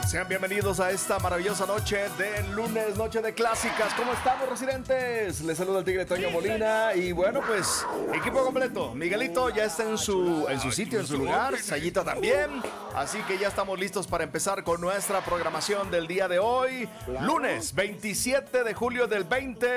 Sean bienvenidos a esta maravillosa noche de lunes, noche de clásicas. ¿Cómo estamos, residentes? Les saluda el Tigre Toño Molina. Y bueno, pues, equipo completo. Miguelito ya está en su sitio, en su lugar. Sayita también. Así que ya estamos listos para empezar con nuestra programación del día de hoy. Lunes 27 de julio del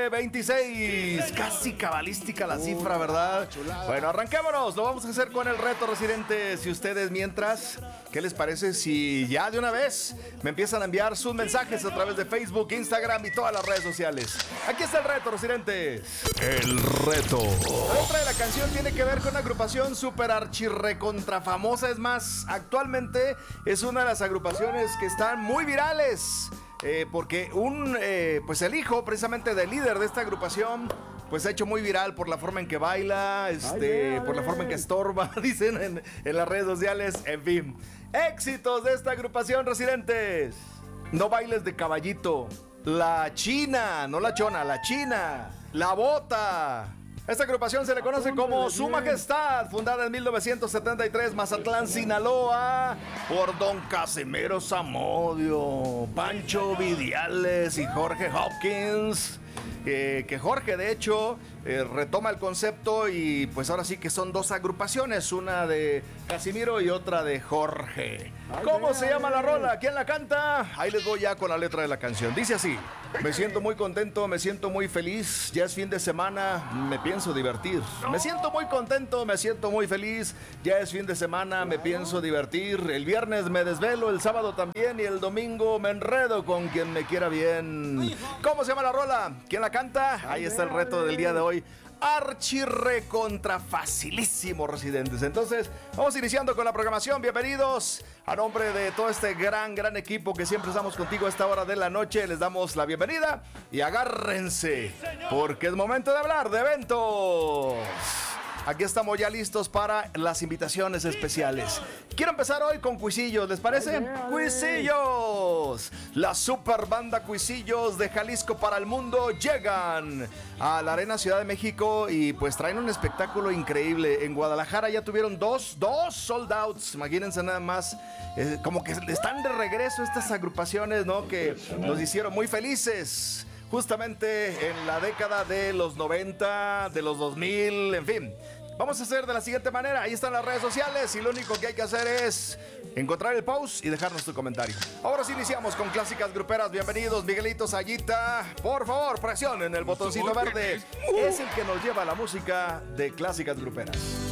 2026. Casi cabalística la cifra, ¿verdad? Bueno, arranquémonos. Lo vamos a hacer con el reto, residentes. Y ustedes, mientras, ¿qué les parece si ya de una vez me empiezan a enviar sus mensajes a través de Facebook, Instagram y todas las redes sociales? Aquí está el reto, residentes. El reto. La letra de la canción tiene que ver con una agrupación super archirrecontra famosa. Es más, actualmente es una de las agrupaciones que están muy virales. Porque pues el hijo precisamente del líder de esta agrupación pues se ha hecho muy viral por la forma en que baila, por la forma en que estorba, dicen en las redes sociales, en fin. Éxitos de esta agrupación, residentes. No bailes de caballito. La China, no la chona, la China. La Bota. Esta agrupación se le conoce como Su Majestad, fundada en 1973, Mazatlán, Sinaloa, por Don Casimiro Zamudio, Pancho Vidiales y Jorge Hopkins. Que Jorge, de hecho, retoma el concepto y pues ahora sí que son dos agrupaciones, una de Casimiro y otra de Jorge. ¿Cómo se llama la rola? ¿Quién la canta? Ahí les voy ya con la letra de la canción. Dice así: me siento muy contento, me siento muy feliz, ya es fin de semana, me pienso divertir. Me siento muy contento, me siento muy feliz, ya es fin de semana, me pienso divertir. El viernes me desvelo, el sábado también y el domingo me enredo con quien me quiera bien. ¿Cómo se llama la rola? ¿Quién la canta? Ahí está el reto del día de hoy. Archirrecontra facilísimo, residentes. Entonces, vamos iniciando con la programación. Bienvenidos. A nombre de todo este gran equipo que siempre estamos contigo a esta hora de la noche, les damos la bienvenida y agárrense, porque es momento de hablar de eventos. Aquí estamos ya listos para las invitaciones especiales. Quiero empezar hoy con Cuisillos, ¿les parece? ¡Cuisillos! La super banda Cuisillos de Jalisco para el mundo llegan a la Arena Ciudad de México y pues traen un espectáculo increíble. En Guadalajara ya tuvieron dos sold outs, imagínense nada más. Como que están de regreso estas agrupaciones, ¿no? Que nos hicieron muy felices. Justamente en la década de los 90, de los 2000, en fin. Vamos a hacer de la siguiente manera. Ahí están las redes sociales y lo único que hay que hacer es encontrar el post y dejarnos tu comentario. Ahora sí iniciamos con Clásicas Gruperas. Bienvenidos, Miguelito, Sayita. Por favor, presionen el botoncito verde. Es el que nos lleva a la música de Clásicas Gruperas.